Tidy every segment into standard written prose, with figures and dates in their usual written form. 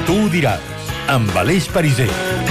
Tu ho diràs, amb Aleix Pariser.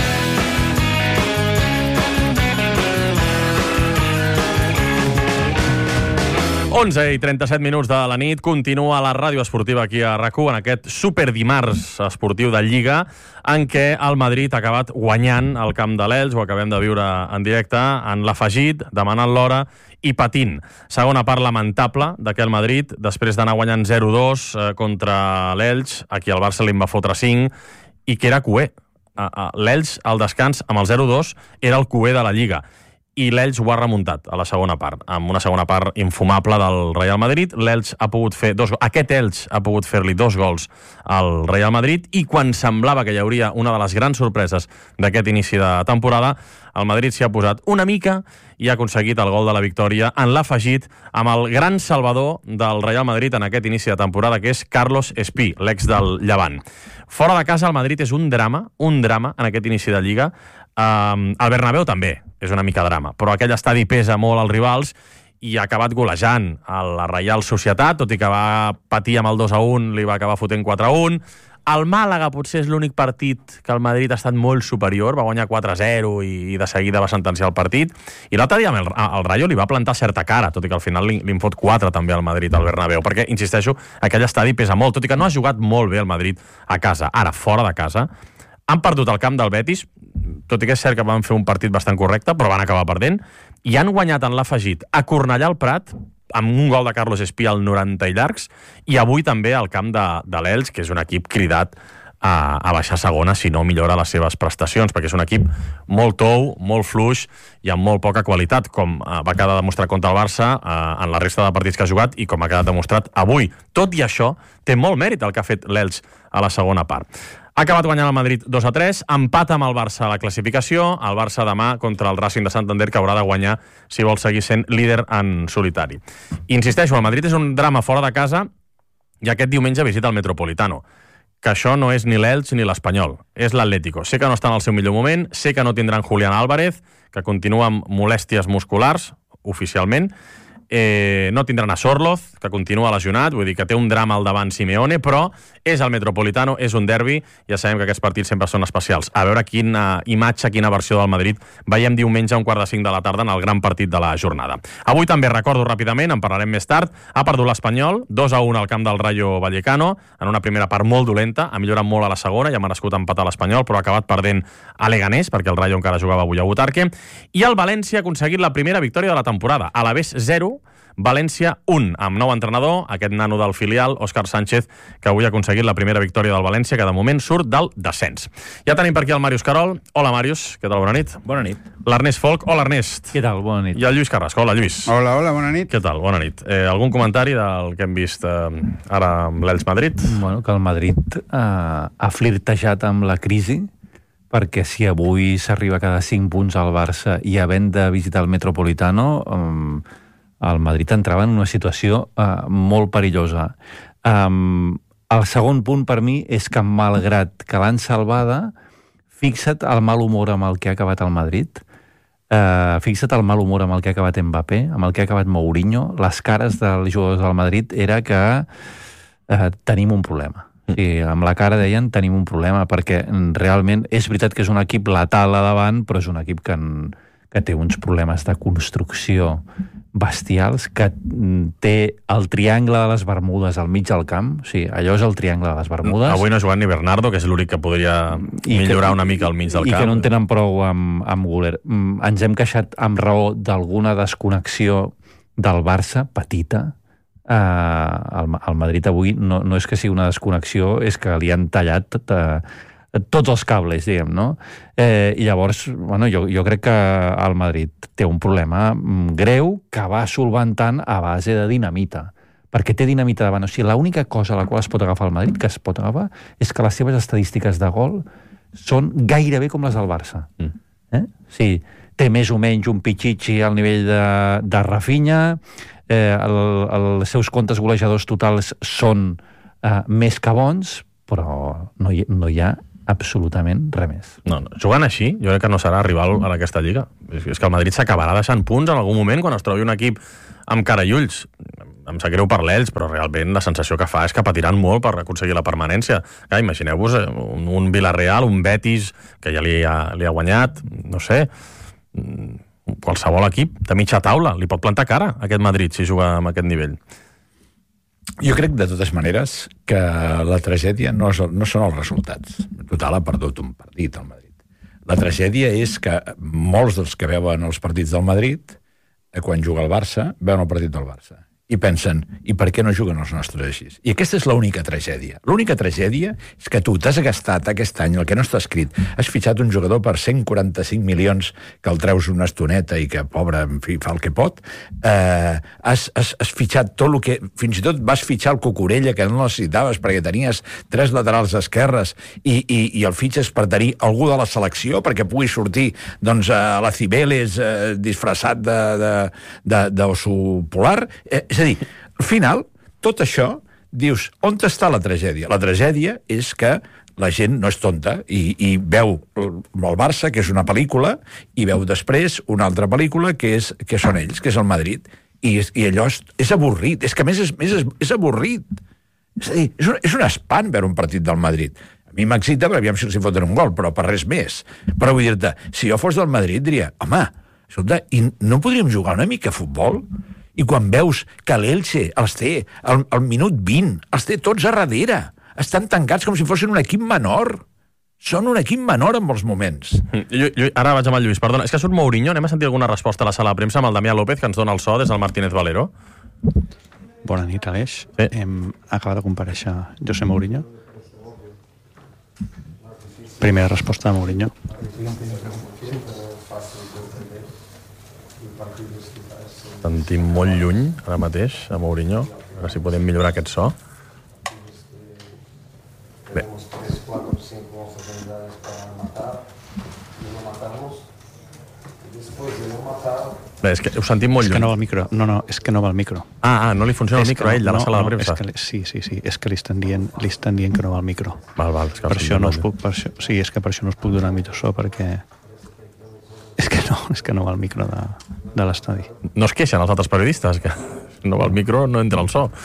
i 37 minuts de la nit, continua la ràdio esportiva aquí a RAC1 en aquest superdimarts esportiu de Lliga en què el Madrid ha acabat guanyant el camp de l'Elx, ho acabem de viure en directe, en l'afegit, demanant l'hora i patint. Segona part lamentable d'aquell Madrid, després d'anar guanyant 0-2 contra l'Elx, aquí el Barça li en va fotre 5, i que era cuer. L'Elx, al descans, amb el 0-2, era el cuer de la Lliga. I l'Elx ho ha remuntat a la segona part, amb una segona part infumable del Real Madrid. L'Elx ha pogut fer aquest Elx ha pogut fer-li 2 gols al Real Madrid, i quan semblava que hi hauria una de les grans sorpreses d'aquest inici de temporada, el Madrid s'hi ha posat una mica i ha aconseguit el gol de la victòria en l'afegit amb el gran salvador del Real Madrid en aquest inici de temporada, que és Carlos Espí, l'ex del Llevant. Fora de casa, el Madrid és un drama en aquest inici de Lliga. El Bernabéu també és una mica drama, però aquell estadi pesa molt als rivals i ha acabat golejant a la Reial Societat, tot i que va patir amb el 2-1, li va acabar fotent 4-1. El Màlaga potser és l'únic partit que el Madrid ha estat molt superior, va guanyar 4-0 i de seguida va sentenciar el partit. I l'altre dia el Rayo li va plantar certa cara, tot i que al final li en fot 4 també al Madrid, al Bernabéu, perquè, insisteixo, aquell estadi pesa molt, tot i que no ha jugat molt bé el Madrid a casa. Ara, fora de casa, han perdut el camp del Betis, tot i que és cert que van fer un partit bastant correcte, però van acabar perdent, i han guanyat en l'afegit a Cornellà al Prat, amb un gol de Carlos Espí al 90 i llargs, i avui també al camp de l'Elx, que és un equip cridat a baixar segona si no millora les seves prestacions, perquè és un equip molt tou, molt fluix i amb molt poca qualitat, com va quedar demostrat contra el Barça en la resta de partits que ha jugat i com ha quedat demostrat avui. Tot i això, té molt mèrit el que ha fet l'Elx a la segona part. Ha acabat guanyant el Madrid 2-3, empat amb el Barça a la classificació, el Barça demà contra el Racing de Santander, que haurà de guanyar si vol seguir sent líder en solitari. Insisteixo, el Madrid és un drama fora de casa i aquest diumenge visita el Metropolitano, que això no és ni l'Elx ni l'Espanyol, és l'Atlético. Sé que no està en el seu millor moment, sé que no tindran Julián Álvarez, que continua amb molèsties musculars, oficialment, no tindran a Sorloz, que continua lesionat, vull dir que té un drama al davant Simeone, però és el Metropolitano, és un derbi, ja sabem que aquests partits sempre són especials. A veure quina imatge, quina versió del Madrid veiem diumenge a 4:45 de la tarda en el gran partit de la jornada. Avui també recordo ràpidament, en parlarem més tard, ha perdut l'Espanyol, 2-1 al camp del Rayo Vallecano, en una primera part molt dolenta, ha millorat molt a la segona i ha merescut empatar l'Espanyol, però ha acabat perdent a Leganés, perquè el Rayo encara jugava avui a Butarque, i el València ha aconseguit la primera victòria de la temporada, a l'Alavés 0, València 1, amb nou entrenador, aquest nano del filial, Òscar Sánchez, que avui ha aconseguit la primera victòria del València, que de moment surt del descens. Ja tenim per aquí el Màrius Carol. Hola, Màrius, què tal? Bona nit. Bona nit. L'Ernest Folk. Hola, Ernest. Què tal? Bona nit. I el Lluís Carrasco. Hola, Lluís. Hola, bona nit. Què tal? Bona nit. Algun comentari del que hem vist ara amb l'Elx Madrid? Bueno, que el Madrid ha flirtejat amb la crisi, perquè si avui s'arriba a cada 5 punts al Barça i havent de visitar el Metropolitano, el Madrid entrava en una situació molt perillosa. El segon punt per mi és que, malgrat que l'han salvada, fixa't el mal humor amb el que ha acabat el Madrid, fixa't el mal humor amb el que ha acabat Mbappé, amb el que ha acabat Mourinho. Les cares dels jugadors del Madrid era que tenim un problema. Sí, amb la cara deien tenim un problema, perquè realment és veritat que és un equip letal a davant, però és un equip que té uns problemes de construcció bestials, que té el triangle de les Bermudes al mig del camp. Sí, allò és el triangle de les Bermudes. Avui no ha jugat ni Bernardo, que és l'únic que podria millorar una mica al mig del camp. I que no en tenen prou amb Güler. Ens hem queixat amb raó d'alguna desconnexió del Barça, petita. El Madrid avui no és que sigui una desconnexió, és que li han tallat tots els cables, diguem, no? I llavors, bueno, jo crec que el Madrid té un problema greu que va solventant a base de dinamita, perquè té dinamita davant. O sigui, l'única cosa a la qual es pot agafar el Madrid, que es pot agafar, és que les seves estadístiques de gol són gairebé com les del Barça. Sí, té més o menys un pitxitxi al nivell de Rafinha, els seus comptes golejadors totals són més que bons, però no hi ha absolutament res més. No, jugant així, jo crec que no serà rival en aquesta lliga. És que el Madrid s'acabarà deixant punts en algun moment quan es trobi un equip amb cara i ulls. em sap greu per l'Elx, però realment la sensació que fa és que patiran molt per aconseguir la permanència. Imagineu-vos un Villarreal, un Betis, que ja li ha guanyat, no sé, qualsevol equip de mitja taula li pot plantar cara a aquest Madrid si juga amb aquest nivell. Jo crec, de totes maneres, que la tragèdia no són els resultats. Total, ha perdut un partit al Madrid. La tragèdia és que molts dels que veuen els partits del Madrid, quan juga el Barça, veuen el partit del Barça i pensen, i per què no juguen els nostres així? I aquesta és l'única tragèdia. L'única tragèdia és que tu t'has gastat aquest any el que no està escrit. Has fitxat un jugador per 145 milions que el treus una estoneta i que, pobre, en fi, fa el que pot. Has fitxat tot el que... Fins i tot vas fitxar el Cucurella, que no necessitaves perquè tenies 3 laterals esquerres i el fitxes per tenir algú de la selecció perquè pugui sortir doncs, a la Cibeles disfressat d'oso polar. És a dir, al final, tot això, dius, on està la tragèdia? La tragèdia és que la gent no és tonta i veu el Barça, que és una pel·lícula, i veu després una altra pel·lícula que són ells, que és el Madrid. I allò és avorrit. És que a més és avorrit. És a dir, és un espant veure un partit del Madrid. A mi m'excita, perquè aviam si els hi foten un gol, però per res més. Però vull dir-te, si jo fos del Madrid, diria, home, escolta, i no podríem jugar una mica a futbol? I quan veus que l'Elche els té al minut 20, els té tots a darrere, estan tancats com si fossin un equip menor. Són un equip menor en molts moments. Ara vaig amb el Lluís, perdona, és que surt Mourinho, anem a sentir alguna resposta a la sala de premsa amb el Damià López, que ens dona el so des del Martínez Valero. Bona nit, Aleix. Sí. Hem acabat de comparèixer José Mourinho. Primera resposta de Mourinho. Sentim molt lluny, ara mateix, a Mourinho. A veure si podem millorar aquest so. Bé. Bé, és que ho sentim molt lluny. És que no va el micro. No, és que no va el micro. No li funciona el micro a ell, de la sala de premsa. Sí, és que li estan dient que no va el micro. Val, és que per això no us puc, és que per això no us puc donar millor so, perquè és que no va el micro de l'estadi. No es queixen els altres periodistes, que no va el micro, no entra el so.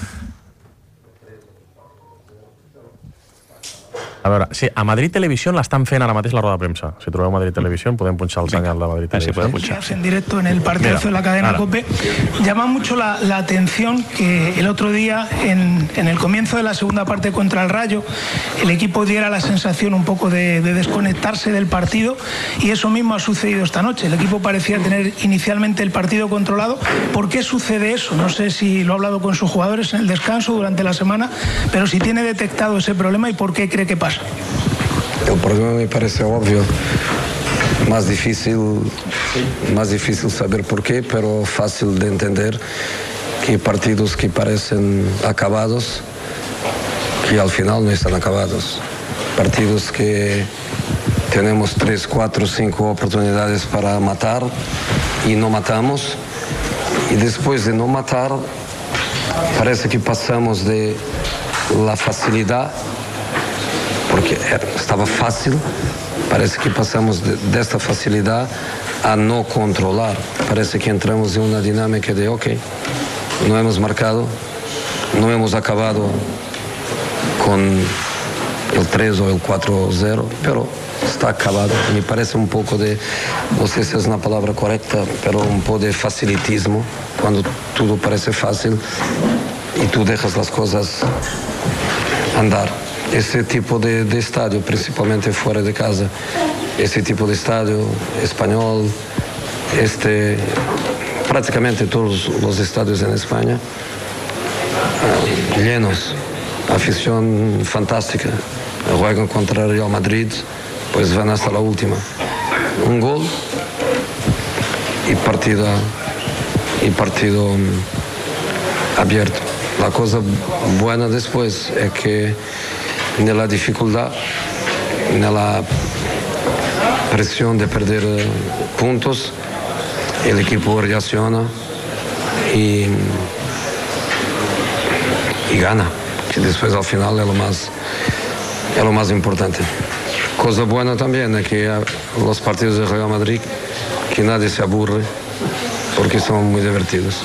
A veure, sí, a Madrid Televisión l'estan fent ara mateix la roda de premsa. Si trobeu Madrid Televisión, podem punxar el senyal de Madrid Televisión. En directo en el partidazo de la cadena COPE. Llama mucho la atención que el otro día, en el comienzo de la segunda parte contra el Rayo, el equipo diera la sensación un poco de desconectarse del partido, y eso mismo ha sucedido esta noche. El equipo parecía tener inicialmente el partido controlado. ¿Por qué sucede eso? No sé si lo ha hablado con sus jugadores en el descanso durante la semana, pero si tiene detectado ese problema y por qué cree que pasa. El problema me parece obvio, más difícil saber por qué, pero fácil de entender que partidos que parecen acabados, que al final no están acabados. Partidos que tenemos 3, 4, 5 oportunidades para matar y no matamos, y después de no matar parece que pasamos de la facilidad, porque estaba fácil, parece que pasamos de esta facilidad a no controlar. Parece que entramos en una dinámica de, ok, no hemos marcado, no hemos acabado con el 3 o el 4-0, pero está acabado. Me parece un poco de, no sé si es una palabra correcta, pero un poco de facilitismo, cuando todo parece fácil y tú dejas las cosas andar. Ese tipo de estadio, principalmente fuera de casa, ese tipo de estadio español, prácticamente todos los estadios en España, llenos, afición fantástica, juegan contra Real Madrid, pues van hasta la última. Un gol y partido abierto. La cosa buena después es que en la dificultad, en la presión de perder puntos, el equipo reacciona y gana, que después al final es lo más importante. Cosa buena también es que los partidos de Real Madrid, que nadie se aburre, porque son muy divertidos.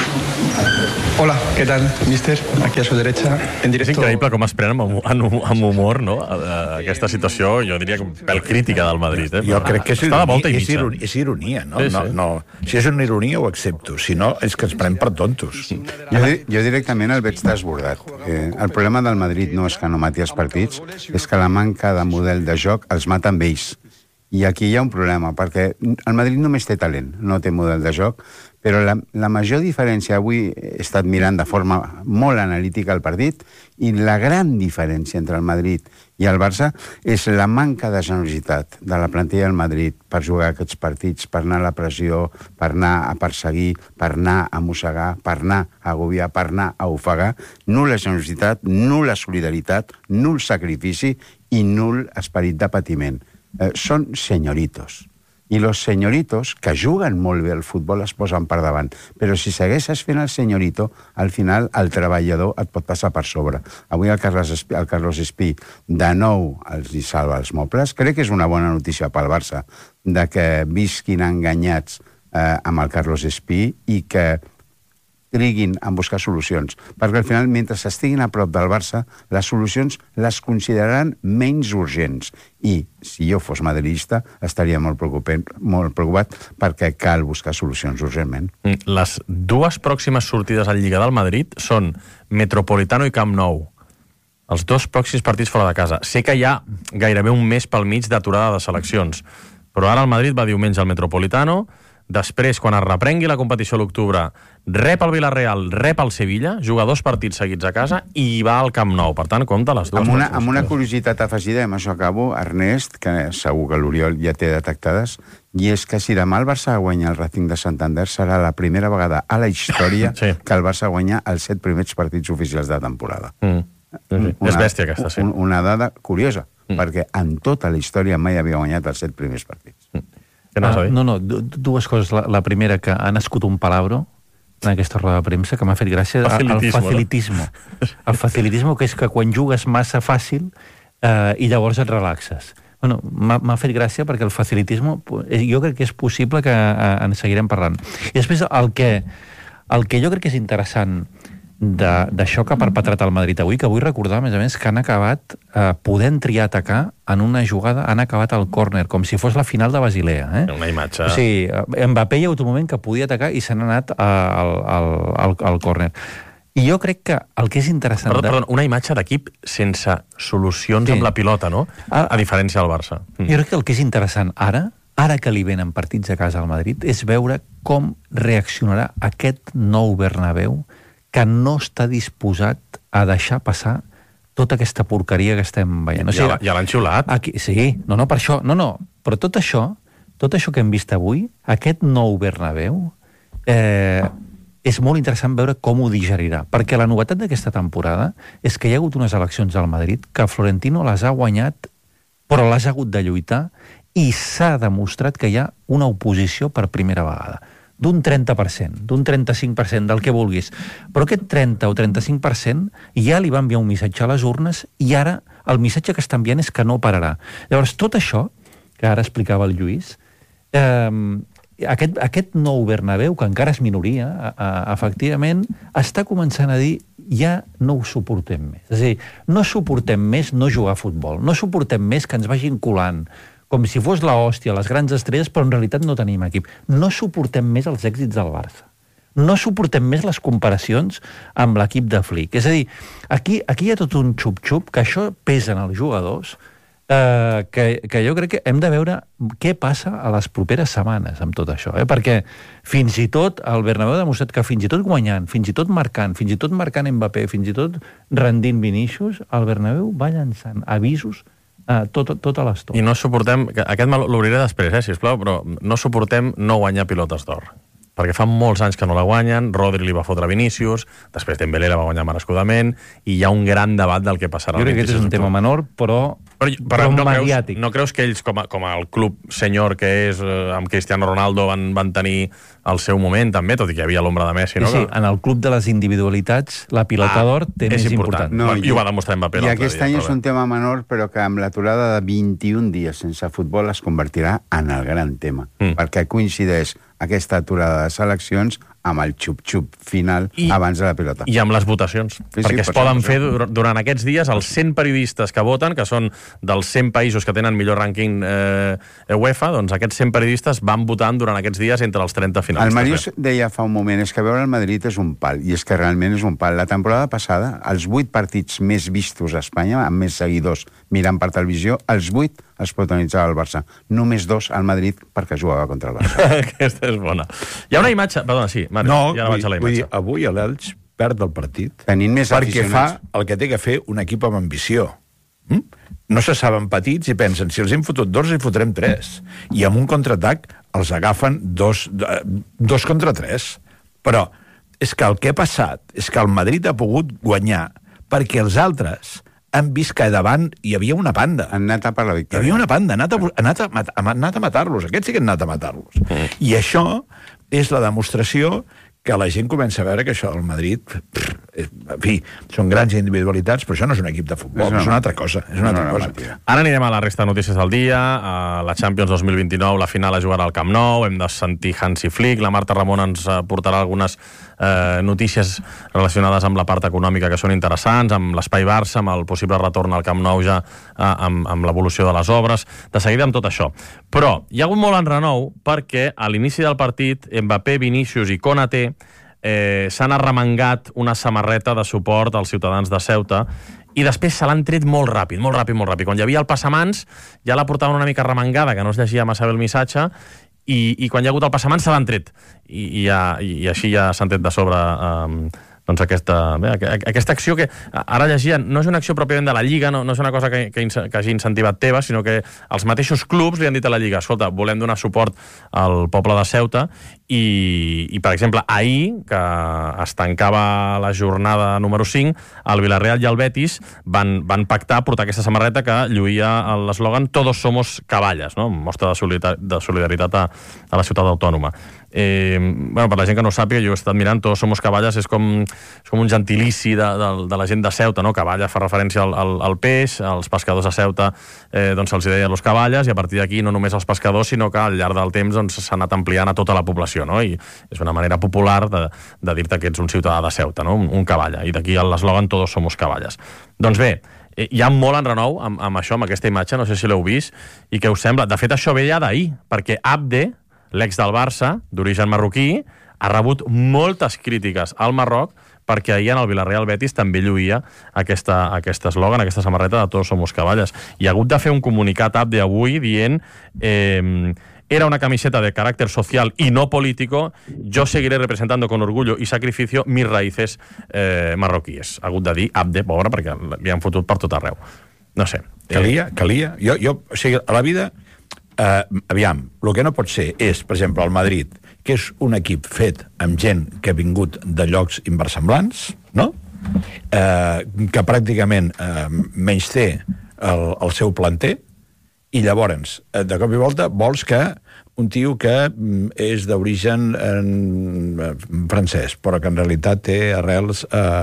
Hola, ¿qué tal, mister? Aquí a su derecha, en És directo. increïble com es prenen amb humor, no? Aquesta situació, jo diria que un pèl crítica del Madrid. Jo crec que Està de volta i mitja. és ironia, no? Sí, sí. No. Si és una ironia ho accepto, si no és que ens prenem per tontos. Jo directament el veig desbordat. El problema del Madrid no és que no mati els partits, és que la manca de model de joc els mata amb ells. I aquí hi ha un problema, perquè el Madrid només té talent, no té model de joc, però la major diferència, avui he estat mirant de forma molt analítica el partit, i la gran diferència entre el Madrid i el Barça és la manca de generositat de la plantilla del Madrid per jugar aquests partits, per anar a la pressió, per anar a perseguir, per anar a mossegar, per anar a agobiar, per anar a ofegar. Nul·la generositat, nul·la solidaritat, nul sacrifici i nul esperit de patiment. Són senyoritos. I los señoritos, que juguen molt bé al futbol, es posen per davant. Però si segueixes fent el señorito, al final el treballador et pot passar per sobre. Avui el Carlos Espí de nou els hi salva els mobles. Crec que és una bona notícia pel Barça de que visquin enganyats amb el Carlos Espí i que triguin a buscar solucions, perquè al final, mentre estiguin a prop del Barça, les solucions les consideraran menys urgents. I, si jo fos madridista, estaria molt preocupat perquè cal buscar solucions urgentment. Les dues pròximes sortides al Lliga del Madrid són Metropolitano i Camp Nou. Els dos pròxims partits fora de casa. Sé que hi ha gairebé un mes pel mig d'aturada de seleccions, però ara el Madrid va diumenge al Metropolitano. Després, quan es reprengui la competició a l'octubre, rep el Villarreal, rep el Sevilla, juga 2 partits seguits a casa i va al Camp Nou. Per tant, compta les dues. Amb una curiositat afegida, amb això acabo, Ernest, que segur que l'Oriol ja té detectades, i és que si demà el Barça guanya el Racing de Santander, serà la primera vegada a la història que el Barça guanya els 7 primers partits oficials de temporada. És bèstia aquesta, sí. Una dada curiosa, perquè en tota la història mai havia guanyat els 7 primers partits. Dues coses. La primera, que ha nascut un palabro en aquesta roda de premsa que m'ha fet gràcia, el facilitismo. El facilitismo, que és que quan jugues massa fàcil i llavors et relaxes. Bueno, m'ha fet gràcia perquè el facilitismo jo crec que és possible que en seguirem parlant. I després el que jo crec que és interessant d'això que ha perpetrat el Madrid avui, que vull recordar, a més a més, que han acabat podent triar atacar en una jugada, han acabat al córner, com si fos la final de Basilea. Una imatge... O sigui, Mbappé hi ha hagut un moment que podia atacar i s'han anat al córner. I jo crec que el que és interessant... Perdó, una imatge d'equip sense solucions amb la pilota, no? A diferència del Barça. Jo crec que el que és interessant ara que li venen partits a casa al Madrid, és veure com reaccionarà aquest nou Bernabéu que no està disposat a deixar passar tota aquesta porqueria que estem veient. Ja l'han xiulat. Sí, per això. Però tot això que hem vist avui, aquest nou Bernabéu, és molt interessant veure com ho digerirà. Perquè la novetat d'aquesta temporada és que hi ha hagut unes eleccions al Madrid que Florentino les ha guanyat, però les ha hagut de lluitar, i s'ha demostrat que hi ha una oposició per primera vegada. D'un 30%, d'un 35%, del que vulguis. Però aquest 30 o 35% ja li va enviar un missatge a les urnes i ara el missatge que està enviant és que no pararà. Llavors, tot això, que ara explicava el Lluís, aquest nou Bernabéu, que encara és minoria, efectivament, està començant a dir ja no ho suportem més. És a dir, no suportem més no jugar a futbol, no suportem més que ens vagin colant, com si fos la hòstia, les grans estrelles, però en realitat no tenim equip. No suportem més els èxits del Barça. No suportem més les comparacions amb l'equip de Flick. És a dir, aquí hi ha tot un xup-xup, que això pesa en els jugadors, que jo crec que hem de veure què passa a les properes setmanes amb tot això. Perquè fins i tot el Bernabéu ha demostrat que fins i tot guanyant, fins i tot marcant Mbappé, fins i tot rendint Vinícius, el Bernabéu va llançant avisos tota l'estona. I no suportem, aquest l'obriré després, sisplau, però no suportem no guanyar pilotes d'or. Perquè fa molts anys que no la guanyen, Rodri li va fotre Vinícius, després Dembélé la va guanyar merescudament, i hi ha un gran debat del que passarà. Jo crec que és un tema menor, però mediàtic. No creus que ells, com el club senyor que és, amb Cristiano Ronaldo, van tenir el seu moment també, tot i que hi havia l'ombra de Messi, no? Sí, en el club de les individualitats, la pilota d'or té més important. I ho va demostrar Mbappé l'altre dia. I aquest any és un tema menor, però que amb l'aturada de 21 dies sense futbol es convertirà en el gran tema, perquè coincideix aquesta aturada de seleccions amb el xup-xup final abans de la pilota. I amb les votacions. Perquè es poden fer durant aquests dies els 100 periodistes que voten, que són dels 100 països que tenen millor rànquing UEFA, doncs aquests 100 periodistes van votant durant aquests dies entre els 30 finalistes. El Màrius deia fa un moment, és que veure el Madrid és un pal, i és que realment és un pal. La temporada passada, els 8 partits més vistos a Espanya, amb més seguidors mirant per televisió, els 8 els protagonitzava el Barça. Només 2 al Madrid perquè jugava contra el Barça. Aquesta és bona. Hi ha una imatge... Perdona, sí, Màrius, ja la vaig a la imatge. Vull dir, avui l'Elx perd el partit tenint més perquè aficionats. fa el que té que fer un equip amb ambició. No se saben petits i pensen, si els hem fotut 2, els hi fotrem 3. I amb un contraatac els agafen 2 contra 3. Però és que el que ha passat és que el Madrid ha pogut guanyar perquè els altres han vist que davant hi havia una panda. Han anat a per la victòria. Hi havia una panda, han anat a matar-los. Aquests sí que han anat a matar-los. I això és la demostració que la gent comença a veure que això del Madrid, en fi, són grans individualitats, però això no és un equip de futbol, és una altra cosa. És una altra cosa. Ara anirem a la resta de notícies del dia. A la Champions 2029, la final es jugarà al Camp Nou, hem de sentir Hansi Flick, la Marta Ramon ens portarà algunes notícies relacionades amb la part econòmica que són interessants, amb l'espai Barça, amb el possible retorn al Camp Nou ja amb l'evolució de les obres, de seguida amb tot això. Però hi ha hagut molt enrenou perquè a l'inici del partit Mbappé, Vinícius i Konaté s'han arremangat una samarreta de suport als ciutadans de Ceuta i després se l'han tret molt ràpid. Quan hi havia el passamans ja la portaven una mica arremangada, que no es llegia massa bé el missatge, i quan hi ha hagut el passamans se l'han tret. I així ja s'han tret de sobre doncs aquesta acció que ara llegia, no és una acció pròpiament de la Lliga, no és una cosa que hagi incentivat Tebas, sinó que els mateixos clubs li han dit a la Lliga, escolta, volem donar suport al poble de Ceuta i per exemple, ahir, que es tancava la jornada número 5, el Villarreal i el Betis van pactar portar aquesta samarreta que lluïa l'eslògan Todos somos caballas, no? Mostra de solidaritat a la ciutat autònoma. Per la gent que no ho sàpiga, jo he estat mirant, Todos somos caballas és com un gentilici de la gent de Ceuta, no? Cavalla fa referència al peix, als pescadors de Ceuta doncs se'ls deia los caballas, i a partir d'aquí no només els pescadors, sinó que al llarg del temps s'ha anat ampliant a tota la població, no? I és una manera popular de dir-te que ets un ciutadà de Ceuta, no? Un cavalla, i d'aquí l'eslògan Todos somos caballas. Doncs bé, hi ha molt enrenou amb això, amb aquesta imatge, no sé si l'heu vist, i què us sembla? De fet, això ve ja d'ahir, perquè Abde, l'ex del Barça, d'origen marroquí, ha rebut moltes crítiques al Marroc perquè ahir en el Villarreal Betis també lluïa aquest eslògan, aquesta samarreta de Todos somos caballas. I ha hagut de fer un comunicat Abde avui dient era una camiseta de carácter social y no político, yo seguiré representando con orgullo y sacrificio mis raíces marroquíes. Ha hagut de dir Abde, pobre, perquè li han fotut per tot arreu. No sé. Calia. Jo, o sigui, a la vida, aviam, el que no pot ser és, per exemple, el Madrid, que és un equip fet amb gent que ha vingut de llocs inversemblants, no? Que pràcticament menysté el seu planter, i llavors, de cop i volta, vols que un tio que és d'origen francès, però que en realitat té arrels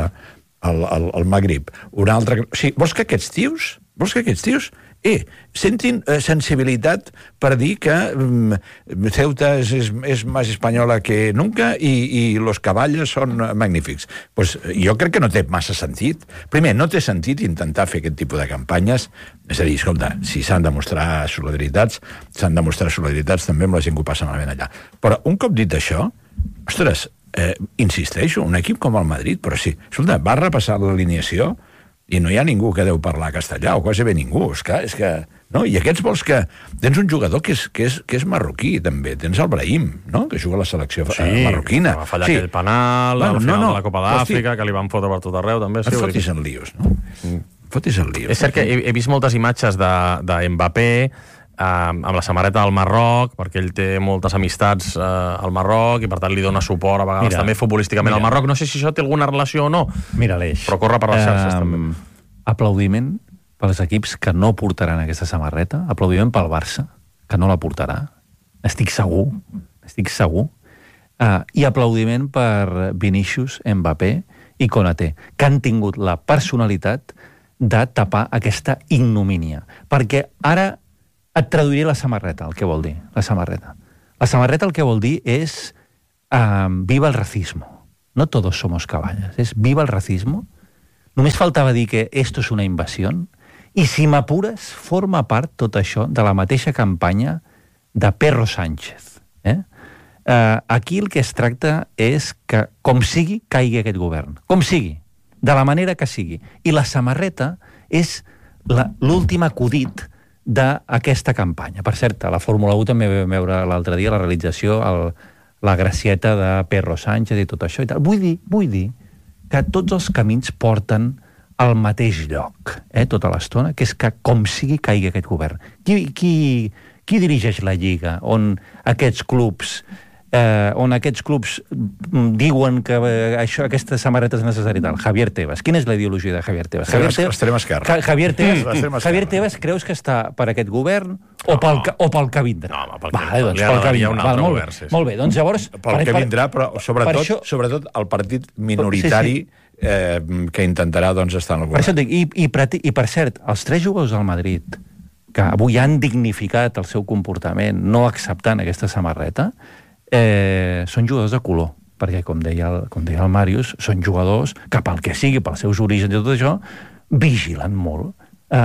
al Magrib. Un altre... O sigui, vols que aquests tios sentin sensibilitat per dir que Ceuta és més espanyola que nunca i los caballos són magnífics. Pues jo crec que no té massa sentit. Primer, no té sentit intentar fer aquest tipus de campanyes. És a dir, escolta, si s'han de mostrar solidaritats, s'han de mostrar solidaritats també amb la gent que ho passa malament allà. Però un cop dit això, ostres, insisteixo, un equip com el Madrid, però sí, escolta, va repassar l'alineació i no hi ha ningú que deu parlar castellà, o quasi bé ningú. És que no? I aquests vols que... Tens un jugador que és marroquí, també. Tens el Brahim, no? Que juga a la selecció marroquina. Va fallar aquell penal, al final de la Copa d'Àfrica, que li van fotre per tot arreu, també. Et fotis en líos, no? Fotis en líos. És cert que he vist moltes imatges de Mbappé amb la samarreta del Marroc, perquè ell té moltes amistats al Marroc i per tant li dona suport a vegades també futbolísticament al Marroc. No sé si això té alguna relació o no. Mira, Aleix, però corre per les xarxes també. Aplaudiment pels equips que no portaran aquesta samarreta, aplaudiment pel Barça, que no la portarà. Estic segur. I aplaudiment per Vinícius, Mbappé i Konaté, que han tingut la personalitat de tapar aquesta ignomínia. Perquè ara et traduiré la samarreta, el que vol dir, la samarreta. La samarreta el que vol dir és viva el racismo. No todos somos caballas, és viva el racismo. Només faltava dir que esto es una invasión. I si m'apures, forma part tot això de la mateixa campanya de Perro Sánchez. Aquí el que es tracta és que, com sigui, caigui aquest govern. Com sigui, de la manera que sigui. I la samarreta és l'últim acudit d'aquesta campanya. Per cert, a la Fórmula 1 també vam veure l'altre dia la realització, la gracieta de Perro Sánchez i tot això i tal. Vull dir que tots els camins porten al mateix lloc, tota l'estona, que és que, com sigui, caigui aquest govern. Qui dirigeix la Lliga on aquests clubs diuen que aquesta samarreta és necessària i tal? Javier Tebas. Quina és la ideologia de Javier Tebas? Extrema esquerra. Javier Tebas creus que està per aquest govern o pel que vindrà? No, pel que vindrà. Molt bé, doncs llavors... Pel que vindrà, però sobretot el partit minoritari que intentarà estar en el govern. Per això et dic, i per cert, els 3 jugadors del Madrid que avui han dignificat el seu comportament no acceptant aquesta samarreta, són jugadors de color, perquè, com deia el Màrius, són jugadors que, pel que sigui, pels seus orígens i tot això, vigilen molt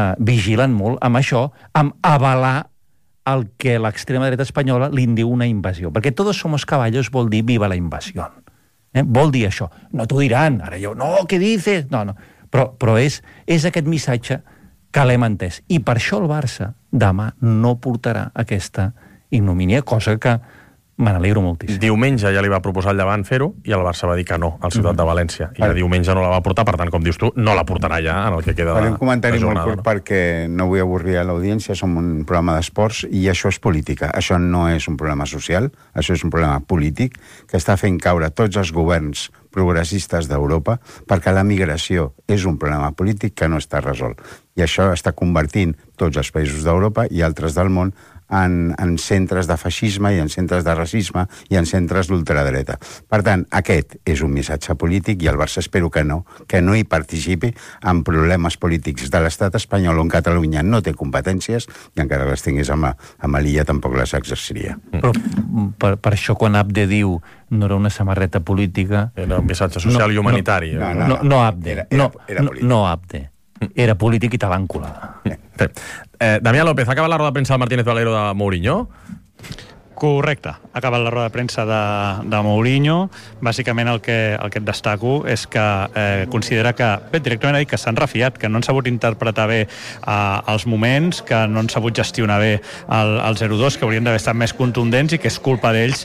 amb això, amb avalar el que l'extrema dreta espanyola li diu una invasió. Perquè todos somos caballos vol dir viva la invasió. Vol dir això. No t'ho diran, ara jo, no, què dices? No. Però és aquest missatge que l'hem entès. I per això el Barça demà no portarà aquesta ignomínia, cosa que me n'alegro moltíssim. Diumenge ja li va proposar el Llevant fer-ho i el Barça va dir que no, al Ciutat de València. I el diumenge no la va portar, per tant, com dius tu, no la portarà ja en el que queda de jornada. Un comentari molt curt perquè no vull avorrir a l'audiència, som un programa d'esports i això és política. Això no és un problema social, això és un problema polític que està fent caure tots els governs progressistes d'Europa perquè la migració és un problema polític que no està resolt. I això està convertint tots els països d'Europa i altres del món en centres de feixisme i en centres de racisme i en centres d'ultradreta. Per tant, aquest és un missatge polític i el Barça espero que no hi participi en problemes polítics de l'estat espanyol on Catalunya no té competències i encara les tingués amb l'illa tampoc les exerciria. Però per això quan Abde diu no era una samarreta política... Era un missatge social i humanitari. No Abde. No Abde. Era polític i te l'han colada. Damià López, ha acabat la roda de premsa del Martínez Valero de Mourinho? Correcte, ha acabat la roda de premsa de Mourinho. Bàsicament el que et destaco és que considera que, directament ha dit que s'han refiat, que no han sabut interpretar bé els moments, que no han sabut gestionar bé el 0-2, que haurien d'haver estat més contundents i que és culpa d'ells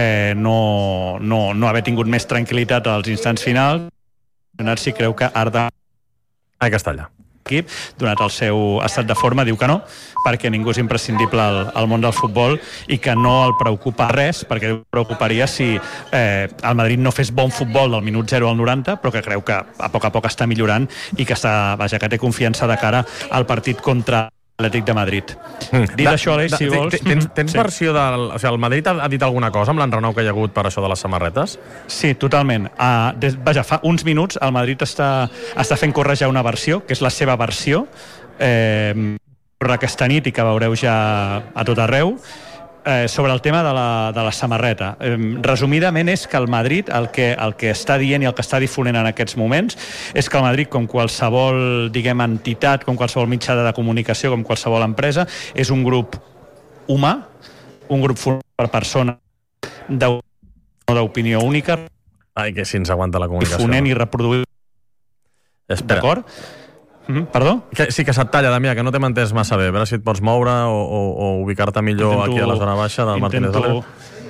no haver tingut més tranquil·litat als instants finals. Si creu que Arda Castalla equip, donat el seu estat de forma, diu que no, perquè ningú és imprescindible al món del futbol i que no el preocupa res, perquè el preocuparia si el Madrid no fes bon futbol del minut 0 al 90, però que creu que a poc està millorant i que que té confiança de cara al partit contra l'Atlètic de Madrid. Dit això, Aleix, si vols... Tens versió del... O sigui, el Madrid ha dit alguna cosa amb l'enrenou que hi ha hagut per això de les samarretes? Sí, totalment. Fa uns minuts el Madrid està fent correjar una versió, que és la seva versió, aquesta nit i que veureu ja a tot arreu, sobre el tema de la samarreta. Resumidament és que el Madrid el que està dient i el que està difonent en aquests moments és que el Madrid, com qualsevol entitat, com qualsevol mitjà de comunicació, com qualsevol empresa, és un grup humà, un grup format per persones d'opinió única, que si ens aguanta la comunicació. Difonent i reproduint. D'acord? Perdó? Sí, que se't talla, Damià, que no t'hem entès massa bé. A veure si et pots moure o ubicar-te millor aquí a la zona baixa del Martínez Valero.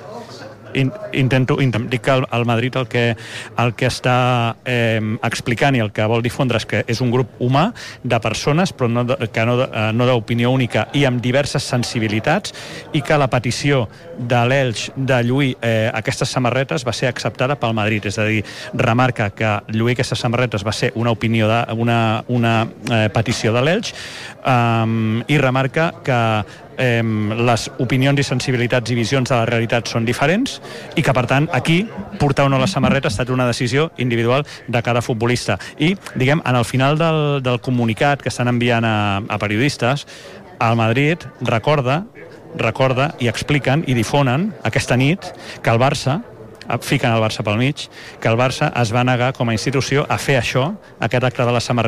Dic que el Madrid el que està explicant i el que vol difondre és que és un grup humà de persones, però no d'opinió única i amb diverses sensibilitats, i que la petició de l'Elx de lluir aquestes samarretes va ser acceptada pel Madrid. És a dir, remarca que lluir aquestes samarretes va ser una petició de l'Elx, i remarca que les opinions i sensibilitats i visions de la realitat són diferents i que, per tant, aquí portar o no la samarreta ha estat una decisió individual de cada futbolista. I, diguem, en el final del comunicat que estan enviant a periodistes, el Madrid recorda recorda i expliquen i difonen aquesta nit que el Barça, fiquen el Barça pel mig, que el Barça es va negar com a institució a fer això, aquest acte de la samarreta